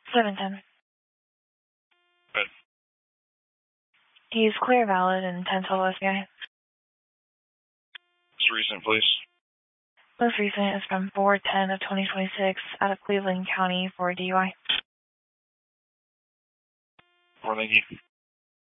710. Good. He's clear, valid, and 10 total SBI. What's recent, please? Most recent is from 4/10 of 2026 out of Cleveland County for DUI. Thank you.